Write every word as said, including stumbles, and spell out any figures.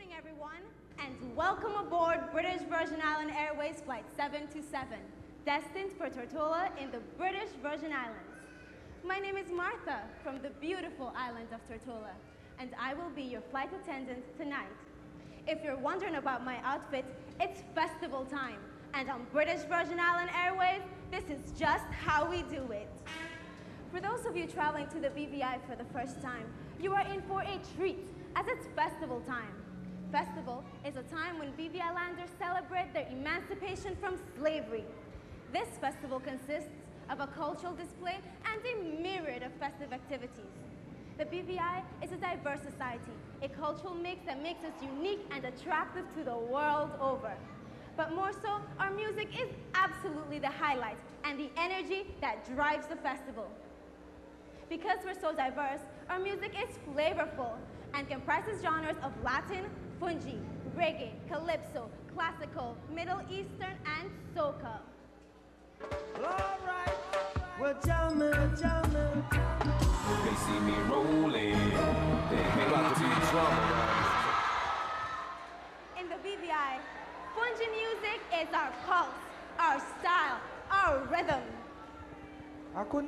morning, everyone, and welcome aboard British Virgin Island Airways Flight seven two seven, destined for Tortola in the British Virgin Islands. My name is Martha from the beautiful island of Tortola, and I will be your flight attendant tonight. If you're wondering about my outfit, it's festival time, and on British Virgin Island Airways, this is just how we do it. For those of you traveling to the B V I for the first time, you are in for a treat, as it's festival time. Festival is a time when B V I landers celebrate their emancipation from slavery. This festival consists of a cultural display and a myriad of festive activities. The B V I is a diverse society, a cultural mix that makes us unique and attractive to the world over. But more so, our music is absolutely the highlight and the energy that drives the festival. Because we're so diverse, our music is flavorful and comprises genres of Latin, Fungi, reggae, calypso, classical, Middle Eastern, and soca. All right, well, jamming, jamming. They see me rolling, they make me do drama. In the B V I, Fungi music is our pulse, our style, our rhythm. I couldn't